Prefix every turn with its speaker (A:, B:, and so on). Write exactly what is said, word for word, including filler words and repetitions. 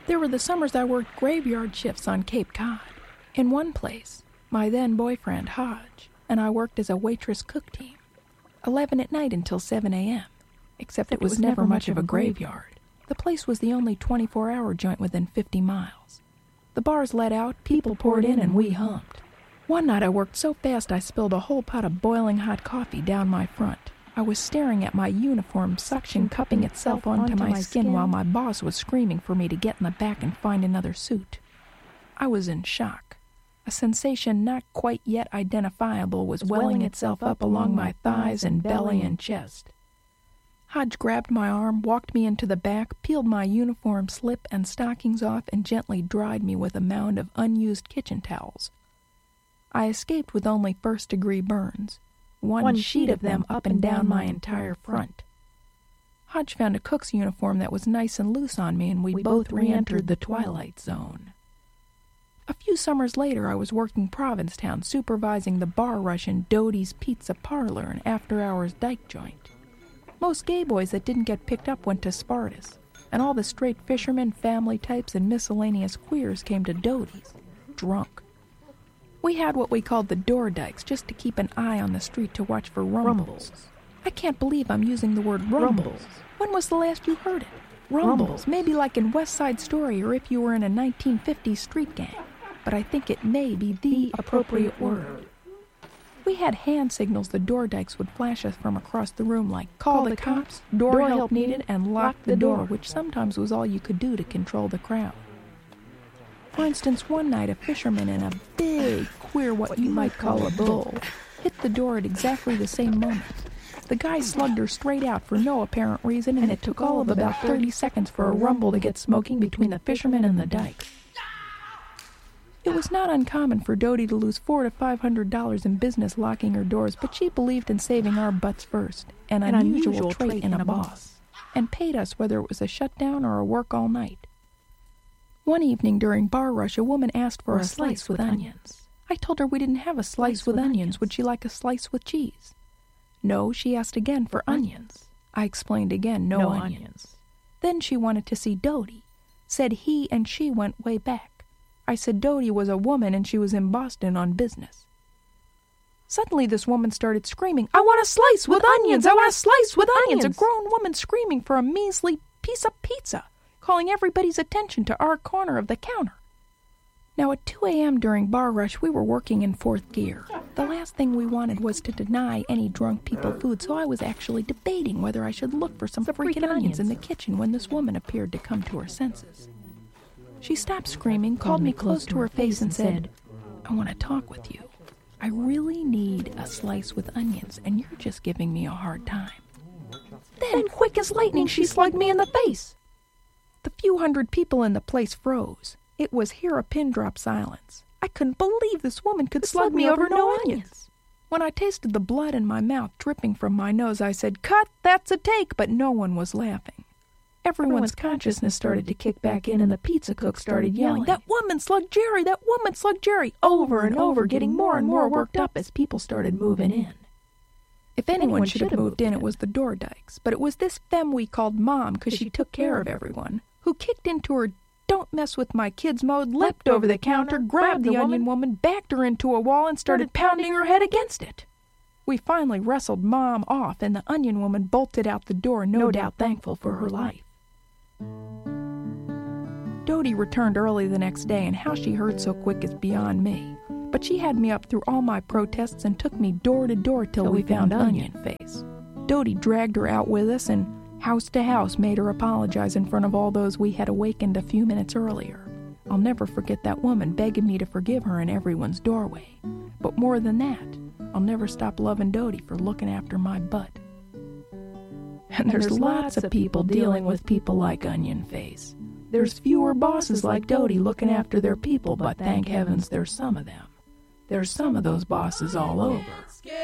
A: There were the summers I worked graveyard shifts on Cape Cod. In one place, my then-boyfriend, Hodge, and I worked as a waitress-cook team. eleven at night until seven a.m., except it was never much of a graveyard. The place was the only twenty-four hour joint within fifty miles. The bars let out, people poured in, and we humped. One night I worked so fast I spilled a whole pot of boiling hot coffee down my front. I was staring at my uniform suction cupping itself onto my skin while my boss was screaming for me to get in the back and find another suit. I was in shock. A sensation not quite yet identifiable was welling itself up along my thighs and belly and chest. Hodge grabbed my arm, walked me into the back, peeled my uniform slip and stockings off, and gently dried me with a mound of unused kitchen towels. I escaped with only first-degree burns, one, one sheet of them up and down my entire front. Hodge found a cook's uniform that was nice and loose on me, and we, we both re-entered the twilight zone. A few summers later, I was working Provincetown, supervising the bar rush in Doty's Pizza Parlor, an after-hours dyke joint. Most gay boys that didn't get picked up went to Spartus, and all the straight fishermen, family types, and miscellaneous queers came to Doty's, drunk. We had what we called the door dykes, just to keep an eye on the street to watch for rumbles. rumbles. I can't believe I'm using the word rumbles. rumbles. When was the last you heard it? Rumbles, rumbles. Maybe like in West Side Story or if you were in a nineteen fifties street gang. But I think it may be the appropriate word. We had hand signals the door dykes would flash us from across the room like, call the cops, door help needed, and lock the door, which sometimes was all you could do to control the crowd. For instance, one night a fisherman in a big, queer, what you might call a bull, hit the door at exactly the same moment. The guy slugged her straight out for no apparent reason, and it took all of about thirty seconds for a rumble to get smoking between the fisherman and the dykes. It was not uncommon for Doty to lose four to five hundred dollars in business locking her doors, but she believed in saving our butts first, an, an unusual, unusual trait, trait in a boss, and paid us whether it was a shutdown or a work all night. One evening during bar rush, a woman asked for a, a slice, slice with onions. onions. I told her we didn't have a slice, slice with, with onions. onions. Would she like a slice with cheese? No, she asked again for onions. I explained again, no, no onions. onions. Then she wanted to see Doty. Said he and she went way back. I said Doty was a woman and she was in Boston on business. Suddenly this woman started screaming, I want a slice with onions! I want a slice with onions! A grown woman screaming for a measly piece of pizza, calling everybody's attention to our corner of the counter. Now at two a.m. during bar rush, we were working in fourth gear. The last thing we wanted was to deny any drunk people food, so I was actually debating whether I should look for some, some freaking, freaking onions. onions in the kitchen when this woman appeared to come to her senses. She stopped screaming, called me close to her face, and said, I want to talk with you. I really need a slice with onions, and you're just giving me a hard time. Then, quick as lightning, she slugged me in the face. The few hundred people in the place froze. It was here a pin drop silence. I couldn't believe this woman could slug me over no onions. When I tasted the blood in my mouth dripping from my nose, I said, cut, that's a take, but no one was laughing. Everyone's consciousness started to kick back in, and the pizza cook started yelling, that woman slugged Jerry, that woman slugged Jerry, over and over, getting more and more worked up as people started moving in. If anyone should have moved in, it was the door dykes, but it was this femme we called Mom, because she took care of everyone, who kicked into her don't mess with my kids mode, leapt over the counter, grabbed the onion woman, backed her into a wall, and started pounding her head against it. We finally wrestled Mom off, and the onion woman bolted out the door, no doubt thankful for her life. Doty returned early the next day, and how she heard so quick is beyond me. But she had me up through all my protests and took me door to door till we found Onion Face. Doty dragged her out with us and house to house made her apologize in front of all those we had awakened a few minutes earlier. I'll never forget that woman begging me to forgive her in everyone's doorway. But more than that, I'll never stop loving Doty for looking after my butt. And there's, and there's lots of people dealing with people like Onion Face. There's fewer bosses like Doty looking after their people, but thank heavens there's some of them. There's some of those bosses all over.